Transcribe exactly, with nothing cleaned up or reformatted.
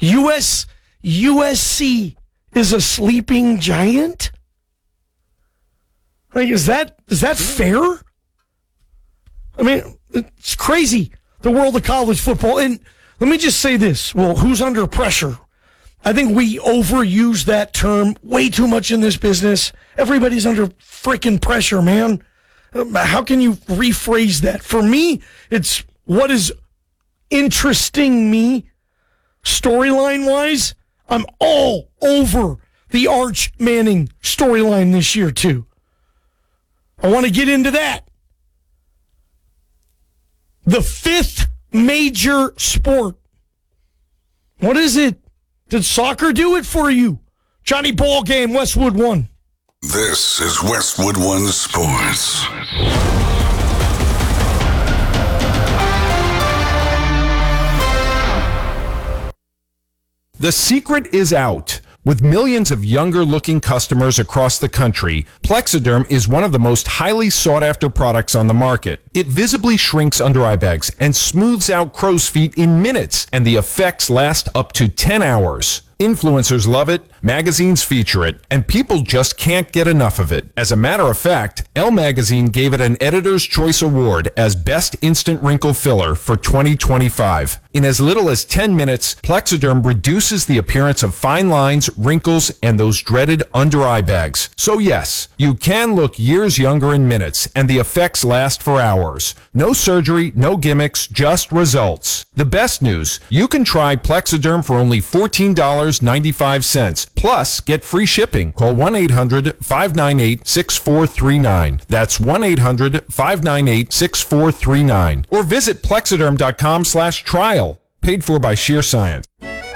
U S U S C is a sleeping giant? Like, is that is that fair? I mean, it's crazy, the world of college football. And let me just say this. Well, who's under pressure? I think we overuse that term way too much in this business. Everybody's under freaking pressure, man. How can you rephrase that? For me, it's what is interesting me storyline-wise. I'm all over the Arch Manning storyline this year, too. I want to get into that. The fifth major sport. What is it? Did soccer do it for you? Johnny Ball Game, Westwood One. This is Westwood One Sports. The secret is out. With millions of younger-looking customers across the country, Plexiderm is one of the most highly sought-after products on the market. It visibly shrinks under-eye bags and smooths out crow's feet in minutes, and the effects last up to ten hours. Influencers love it, magazines feature it, and people just can't get enough of it. As a matter of fact, Elle Magazine gave it an Editor's Choice Award as Best Instant Wrinkle Filler for twenty twenty-five. In as little as ten minutes, Plexiderm reduces the appearance of fine lines, wrinkles, and those dreaded under-eye bags. So yes, you can look years younger in minutes, and the effects last for hours. No surgery, no gimmicks, just results. The best news, you can try Plexiderm for only fourteen dollars and ninety-five cents. Plus, get free shipping. Call one eight hundred five nine eight six four three nine. That's one eight hundred five nine eight six four three nine. Or visit plexiderm dot com slash trial. Paid for by Sheer Science.